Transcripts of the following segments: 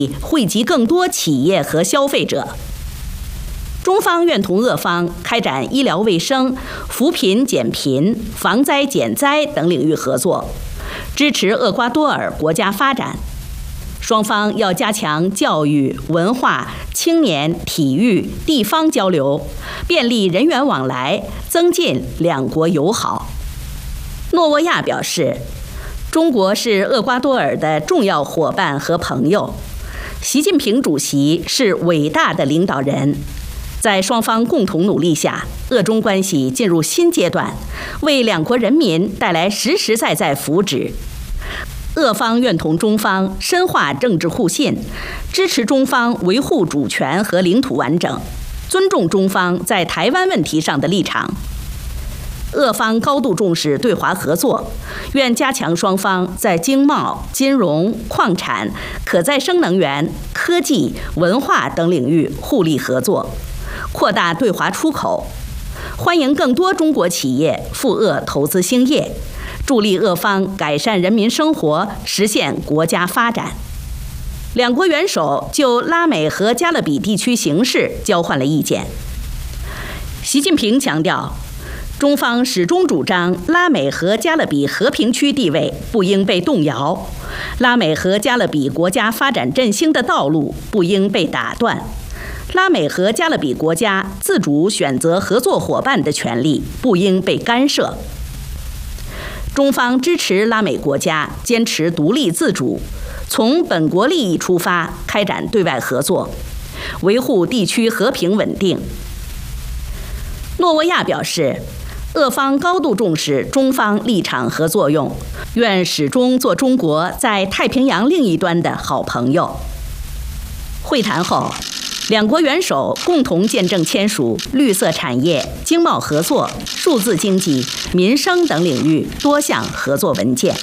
惠及更多企业和消费者。中方愿同俄方开展医疗卫生、扶贫减贫、防灾减灾等领域合作，支持厄瓜多尔国家发展。双方要加强教育、文化、青年、体育、地方交流，便利人员往来，增进两国友好。诺沃亚表示，中国是厄瓜多尔的重要伙伴和朋友，习近平主席是伟大的领导人。在双方共同努力下，俄中关系进入新阶段，为两国人民带来实实在在福祉。俄方愿同中方深化政治互信，支持中方维护主权和领土完整，尊重中方在台湾问题上的立场。俄方高度重视对华合作，愿加强双方在经贸、金融、矿产、可再生能源、科技、文化等领域互利合作，扩大对华出口，欢迎更多中国企业赴俄投资兴业，助力俄方改善人民生活，实现国家发展。两国元首就拉美和加勒比地区形势交换了意见。习近平强调，中方始终主张拉美和加勒比和平区地位不应被动摇，拉美和加勒比国家发展振兴的道路不应被打断，拉美和加勒比国家自主选择合作伙伴的权利不应被干涉。中方支持拉美国家坚持独立自主，从本国利益出发开展对外合作，维护地区和平稳定。诺沃亚表示，俄方高度重视中方立场和作用，愿始终做中国在太平洋另一端的好朋友。会谈后，两国元首共同见证签署绿色产业、经贸合作、数字经济、民生等领域多项合作文件。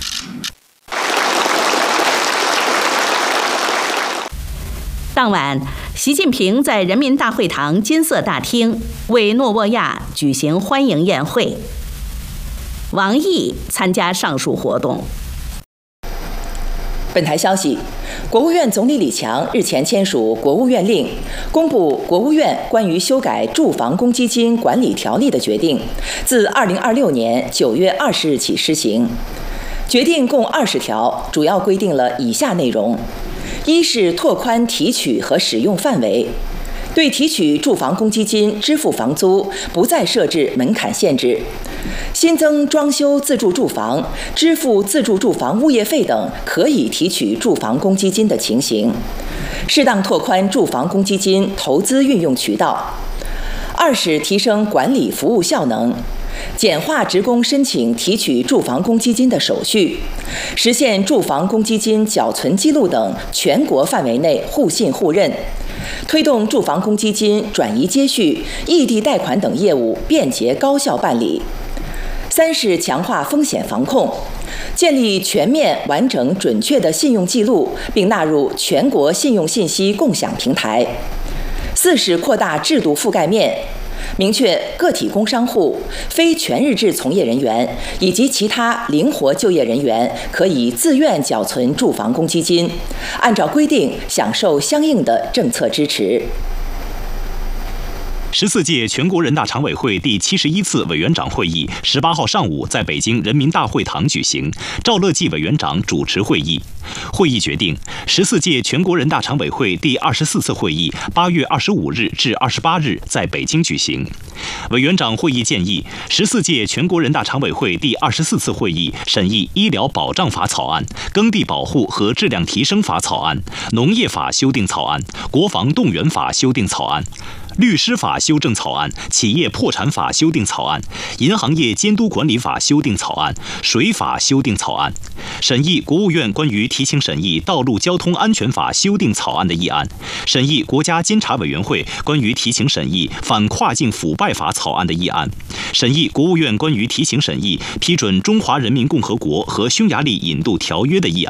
当晚，习近平在人民大会堂金色大厅为诺沃亚举行欢迎宴会。王毅参加上述活动。 本台消息，国务院总理李强日前签署国务院令，公布国务院关于修改住房公积金管理条例的决定，自2026年9月20日起施行。决定共20条，主要规定了以下内容：一是拓宽提取和使用范围，对提取住房公积金支付房租不再设置门槛限制，新增装修自住住房、支付自住住房物业费等可以提取住房公积金的情形，适当拓宽住房公积金投资运用渠道。二是提升管理服务效能，简化职工申请提取住房公积金的手续，实现住房公积金缴存记录等全国范围内互信互认，推动住房公积金转移接续、异地贷款等业务便捷高效办理。三是强化风险防控，建立全面、完整、准确的信用记录，并纳入全国信用信息共享平台。四是扩大制度覆盖面，明确个体工商户、非全日制从业人员以及其他灵活就业人员可以自愿缴存住房公积金，按照规定享受相应的政策支持。 14届全国人大常委会第71次委员长会议18号上午在北京人民大会堂举行，赵乐际委员长主持会议。会议决定，14届全国人大常委会第24次会议8月25日至28日在北京举行。委员长会议建议，14届全国人大常委会第24次会议审议医疗保障法草案、耕地保护和质量提升法草案、农业法修订草案、国防动员法修订草案、律师法修正草案、企业破产法修订草案、银行业监督管理法修订草案、水法修订草案，审议国务院关于提请审议道路交通安全法修订草案的议案，审议国家监察委员会关于提请审议反跨境腐败法草案的议案，审议国务院关于提请审议批准中华人民共和国和匈牙利引渡条约的议案。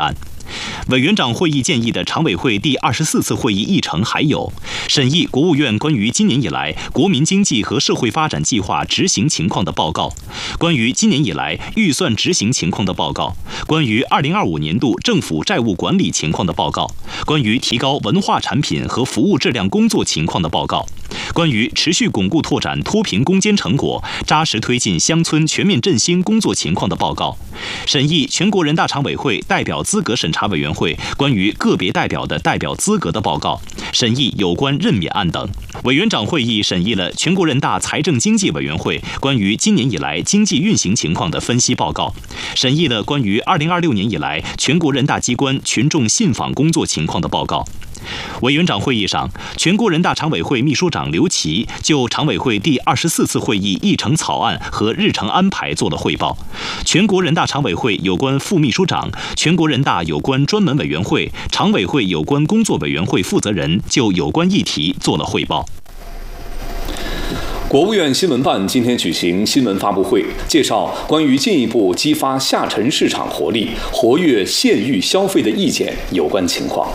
委员长会议建议的常委会第24次会议议程还有：审议国务院关于今年以来国民经济和社会发展计划执行情况的报告，关于今年以来预算执行情况的报告，关于2025年度政府债务管理情况的报告，关于提高文化产品和服务质量工作情况的报告，关于持续巩固拓展脱贫攻坚成果，扎实推进乡村全面振兴工作情况的报告，审议全国人大常委会代表资格审查委员会关于个别代表的代表资格的报告，审议有关任免案等。委员长会议审议了全国人大财政经济委员会关于今年以来经济运行情况的分析报告，审议了关于2026年以来全国人大机关群众信访工作情况的报告。委员长会议上，全国人大常委会秘书长刘奇就常委会第24次会议议程草案和日程安排做了汇报。全国人大常委会有关副秘书长、全国人大有关专门委员会、常委会有关工作委员会负责人就有关议题做了汇报。 国务院新闻办今天举行新闻发布会，介绍关于进一步激发下沉市场活力、活跃县域消费的意见有关情况。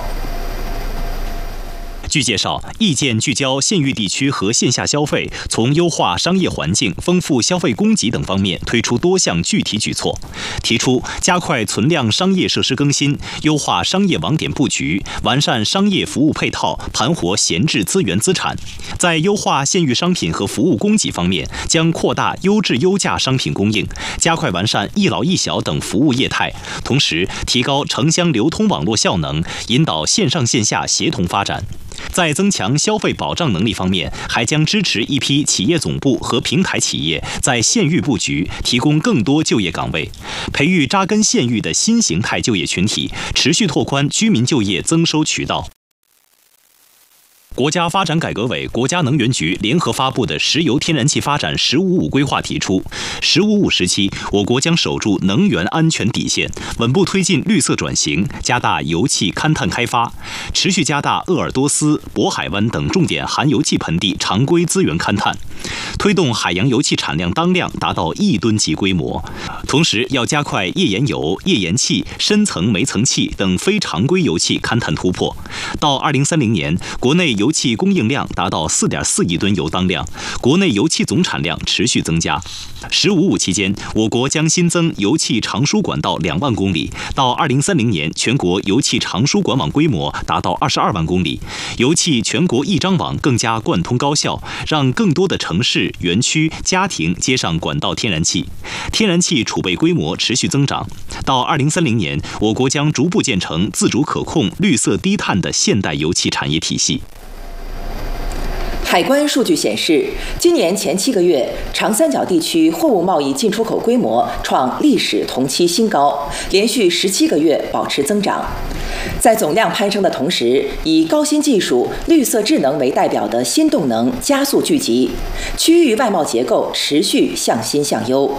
据介绍，意见聚焦县域地区和线下消费，从优化商业环境、丰富消费供给等方面推出多项具体举措，提出加快存量商业设施更新，优化商业网点布局，完善商业服务配套，盘活闲置资源资产。在优化县域商品和服务供给方面，将扩大优质优价商品供应，加快完善一老一小等服务业态，同时提高城乡流通网络效能，引导线上线下协同发展。在增强消费保障能力方面，还将支持一批企业总部和平台企业在县域布局，提供更多就业岗位，培育扎根县域的新形态就业群体，持续拓宽居民就业增收渠道。国家发展改革委、国家能源局联合发布的石油天然气发展“十五五”规划提出，“15+5”时期，我国将守住能源安全底线，稳步推进绿色转型，加大油气勘探开发，持续加大鄂尔多斯、渤海湾等重点含油气盆地常规资源勘探，推动海洋油气产量当量达到1吨级规模。同时，要加快页岩油、页岩气、深层煤层气等非常规油气勘探突破。到2030年，国内油气供应量达到4.4亿吨油当量，国内油气总产量持续增加。“15+5”期间，我国将新增油气长输管道2万公里，到2030年，全国油气长输管网规模达到22万公里，油气全国一张网更加贯通高效，让更多的城市、园区、家庭接上管道天然气，天然气储备规模持续增长。到2030年，我国将逐步建成自主可控、绿色低碳的现代油气产业体系。 海关数据显示，今年前7个月，长三角地区货物贸易进出口规模创历史同期新高，连续17个月保持增长。在总量攀升的同时，以高新技术、绿色智能为代表的新动能加速聚集，区域外贸结构持续向新向优。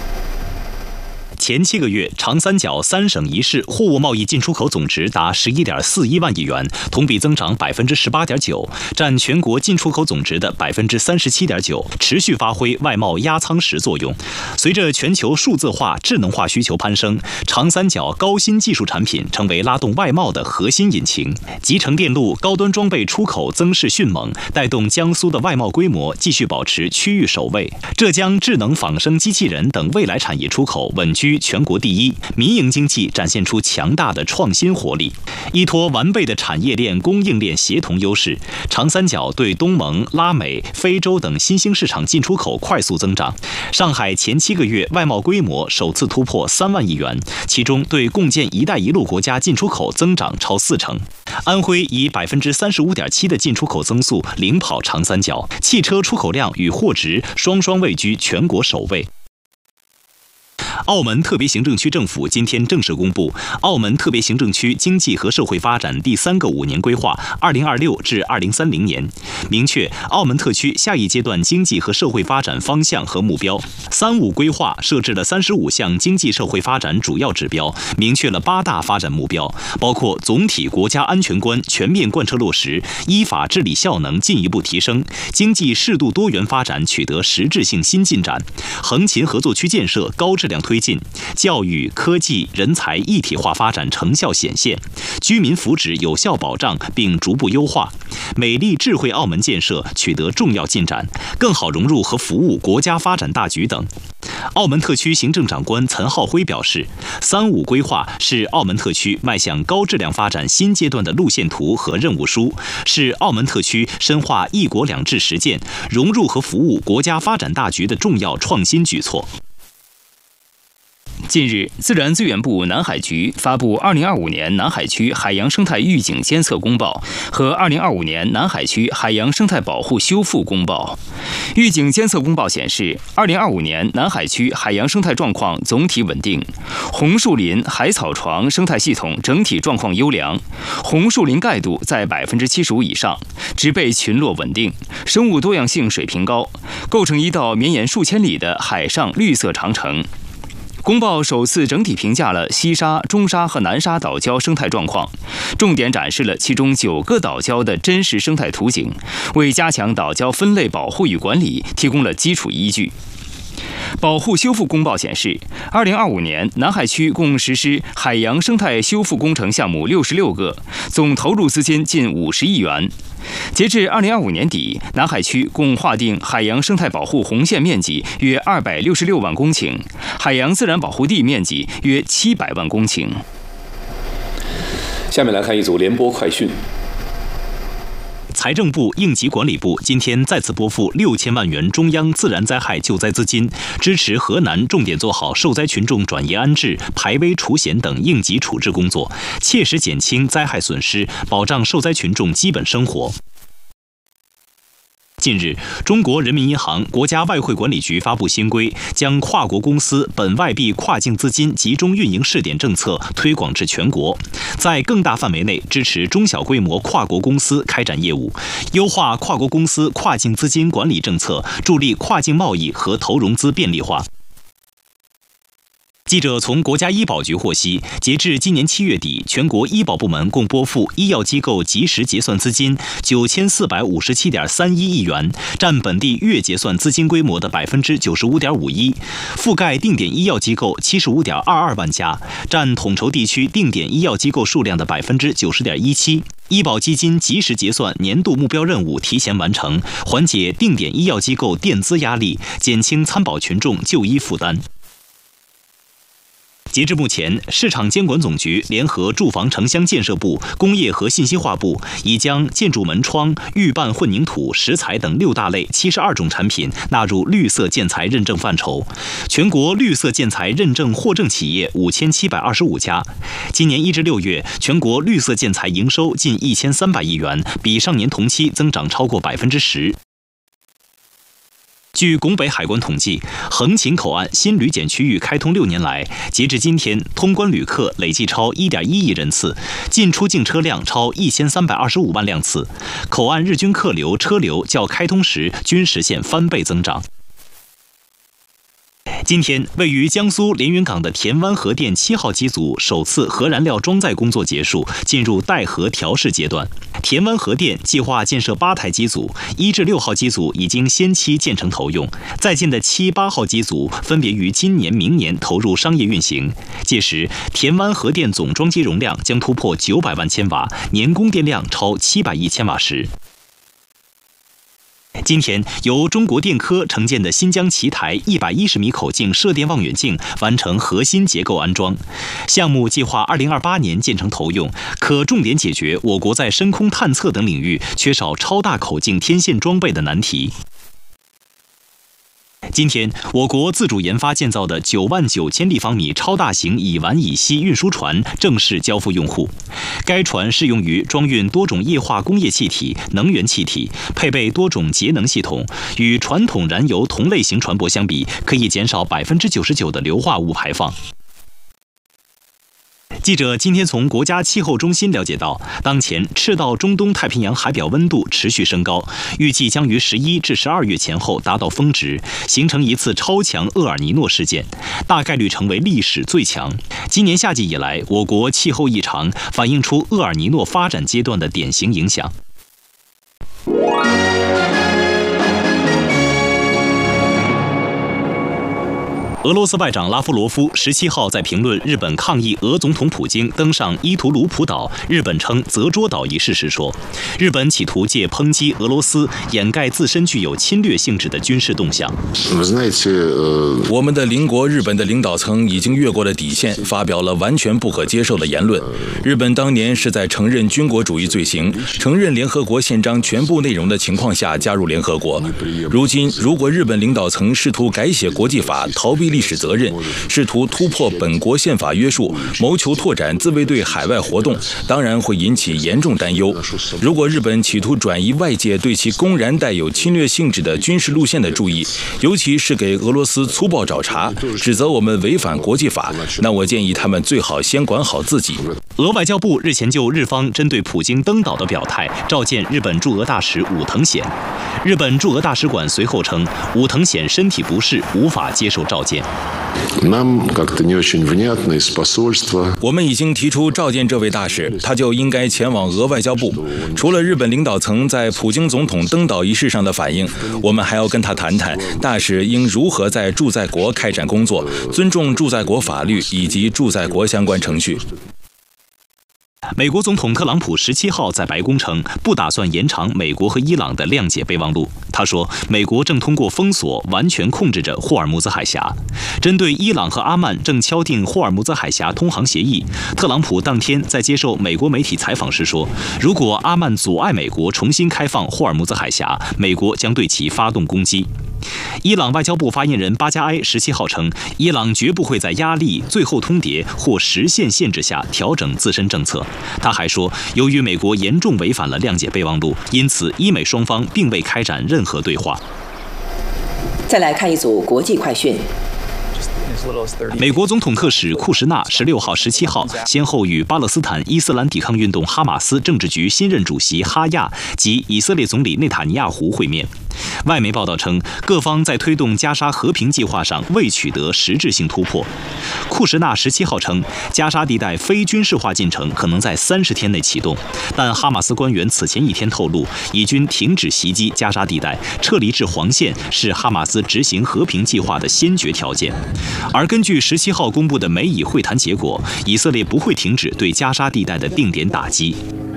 前7个月，长三角3省1市货物贸易进出口总值达11.41万亿元，同比增长18.9%，占全国进出口总值的37.9%，持续发挥外贸压舱石作用。随着全球数字化、智能化需求攀升，长三角高新技术产品成为拉动外贸的核心引擎。集成电路、高端装备出口增势迅猛，带动江苏的外贸规模继续保持区域首位。浙江智能仿生机器人等未来产业出口稳居全国第一，民营经济展现出强大的创新活力。依托完备的产业链、供应链协同优势，长三角对东盟、拉美、非洲等新兴市场进出口快速增长。上海前7个月外贸规模首次突破3万亿元，其中对共建“一带一路”国家进出口增长超40%。安徽以35.7%的进出口增速领跑长三角，汽车出口量与货值双双位居全国首位。澳门特别行政区政府今天正式公布《澳门特别行政区经济和社会发展第3个5年规划 （2026 至2030年）》，明确澳门特区下一阶段经济和社会发展方向和目标。“3·5”规划设置了35项经济社会发展主要指标，明确了8大发展目标，包括总体国家安全观全面贯彻落实，依法治理效能进一步提升，经济适度多元发展取得实质性新进展，横琴合作区建设高质量推推进，教育、科技、人才一体化发展成效显现，居民福祉有效保障并逐步优化，美丽智慧澳门建设取得重要进展，更好融入和服务国家发展大局等。澳门特区行政长官岑浩辉表示，“3·5”规划是澳门特区迈向高质量发展新阶段的路线图和任务书，是澳门特区深化“一国两制”实践、融入和服务国家发展大局的重要创新举措。 近日，自然资源部南海局发布2025年南海区海洋生态预警监测公报和2025年南海区海洋生态保护修复公报。预警监测公报显示，2025年南海区海洋生态状况总体稳定，红树林、海草床生态系统整体状况优良，红树林盖度在75%以上，植被群落稳定，生物多样性水平高，构成一道绵延数千里的海上绿色长城。公报首次整体评价了西沙、中沙和南沙岛礁生态状况，重点展示了其中9个岛礁的真实生态图景，为加强岛礁分类保护与管理提供了基础依据。保护修复公报显示，2025年南海区共实施海洋生态修复工程项目66个，总投入资金近50亿元。截至2025年底，南海区共划定海洋生态保护红线面积约266万公顷，海洋自然保护地面积约700万公顷。 下面来看一组联播快讯。 财政部、应急管理部今天再次拨付6000万元中央自然灾害救灾资金，支持河南重点做好受灾群众转移安置、排危除险等应急处置工作，切实减轻灾害损失，保障受灾群众基本生活。近日，中国人民银行、国家外汇管理局发布新规，将跨国公司本外币跨境资金集中运营试点政策推广至全国，在更大范围内支持中小规模跨国公司开展业务，优化跨国公司跨境资金管理政策，助力跨境贸易和投融资便利化。记者从国家医保局获悉，截至今年7月底，全国医保部门共拨付医药机构及时结算资金9457.31亿元，占本地月结算资金规模的95.51%，覆盖定点医药机构75.22万家，占统筹地区定点医药机构数量的90.17%。医保基金及时结算年度目标任务提前完成，缓解定点医药机构垫资压力，减轻参保群众就医负担。截至目前，市场监管总局联合住房城乡建设部、工业和信息化部已将建筑门窗、预拌混凝土、石材等6大类72种产品纳入绿色建材认证范畴。全国绿色建材认证获证企业5725家。今年1至6月，全国绿色建材营收近1300亿元，比上年同期增长超过10%。据拱北海关统计，横琴口岸新旅检区域开通6年来，截至今天，通关旅客累计超1.1亿人次，进出境车辆超1325万辆次，口岸日均客流、车流较开通时均实现翻倍增长。今天，位于江苏连云港的田湾核电7号机组首次核燃料装载工作结束，进入待核调试阶段。田湾核电计划建设8台机组，1至6号机组已经先期建成投用，在建的7、8号机组分别于今年、明年投入商业运行。届时，田湾核电总装机容量将突破900万千瓦，年供电量超700亿千瓦时。今天，由中国电科承建的新疆奇台110米口径射电望远镜完成核心结构安装，项目计划2028年建成投用，可重点解决我国在深空探测等领域缺少超大口径天线装备的难题。今天，我国自主研发建造的99000立方米超大型乙烷乙烯运输船正式交付用户。该船适用于装运多种液化工业气体、能源气体，配备多种节能系统，与传统燃油同类型船舶相比，可以减少99%的硫化物排放。记者今天从国家气候中心了解到，当前赤道中东太平洋海表温度持续升高，预计将于11至12月前后达到峰值，形成一次超强厄尔尼诺事件，大概率成为历史最强。今年夏季以来，我国气候异常反映出厄尔尼诺发展阶段的典型影响。 俄罗斯外长拉夫罗夫17号在评论日本抗议俄总统普京登上伊图鲁普岛（日本称泽捉岛）一事时说，日本企图借抨击俄罗斯掩盖自身具有侵略性质的军事动向。 我们的邻国日本的领导层已经越过了底线，发表了完全不可接受的言论。日本当年是在承认军国主义罪行、承认联合国宪章全部内容的情况下加入联合国。如今，如果日本领导层试图改写国际法，逃避历史责任，试图突破本国宪法约束，谋求拓展自卫队海外活动，当然会引起严重担忧。如果日本企图转移外界对其公然带有侵略性质的军事路线的注意，尤其是给俄罗斯粗暴找茬，指责我们违反国际法，那我建议他们最好先管好自己。 俄外交部日前就日方针对普京登岛的表态召见日本驻俄大使武藤显。日本驻俄大使馆随后称，武藤显身体不适，无法接受召见。 我们已经提出召见这位大使，他就应该前往俄外交部。除了日本领导层在普京总统登岛一事上的反应，我们还要跟他谈谈大使应如何在驻在国开展工作，尊重驻在国法律以及驻在国相关程序。 美国总统特朗普17号在白宫称，不打算延长美国和伊朗的谅解备忘录。他说，美国正通过封锁完全控制着霍尔木兹海峡。针对伊朗和阿曼正敲定霍尔木兹海峡通航协议，特朗普当天在接受美国媒体采访时说，如果阿曼阻碍美国重新开放霍尔木兹海峡，美国将对其发动攻击。伊朗外交部发言人巴加埃17号称，伊朗绝不会在压力、最后通牒或时限限制下调整自身政策。他还说，由于美国严重违反了谅解备忘录，因此伊美双方并未开展任何对话。 再来看一组国际快讯。 美国总统特使库什纳16号、17号先后与巴勒斯坦伊斯兰抵抗运动哈马斯政治局新任主席哈亚及以色列总理内塔尼亚胡会面。外媒报道称，各方在推动加沙和平计划上未取得实质性突破。库什纳17号称，加沙地带非军事化进程可能在30天内启动，但哈马斯官员此前一天透露，以军停止袭击加沙地带，撤离至黄线是哈马斯执行和平计划的先决条件。而根据17号公布的美以会谈结果，以色列不会停止对加沙地带的定点打击。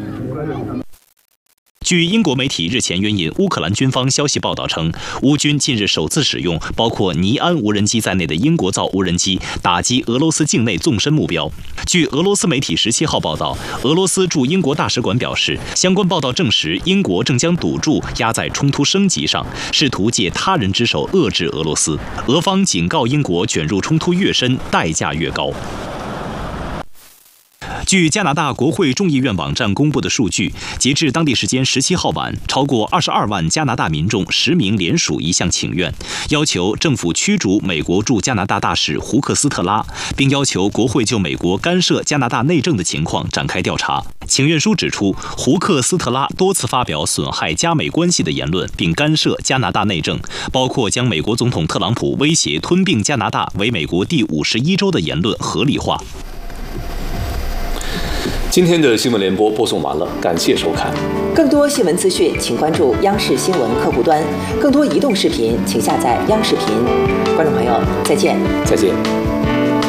据英国媒体日前援引乌克兰军方消息报道称，乌军近日首次使用包括尼安无人机在内的英国造无人机打击俄罗斯境内纵深目标。据俄罗斯媒体17号报道，俄罗斯驻英国大使馆表示，相关报道证实英国正将赌注压在冲突升级上，试图借他人之手遏制俄罗斯。俄方警告英国，卷入冲突越深，代价越高。据加拿大国会众议院网站公布的数据，截至当地时间17号晚，超过22万加拿大民众实名联署一项请愿，要求政府驱逐美国驻加拿大大使胡克斯特拉，并要求国会就美国干涉加拿大内政的情况展开调查。请愿书指出，胡克斯特拉多次发表损害加美关系的言论，并干涉加拿大内政，包括将美国总统特朗普威胁吞并加拿大为美国第51州的言论合理化。 今天的新闻联播播送完了，感谢收看。 更多新闻资讯，请关注央视新闻客户端。更多移动视频，请下载央视频。观众朋友，再见。 再见。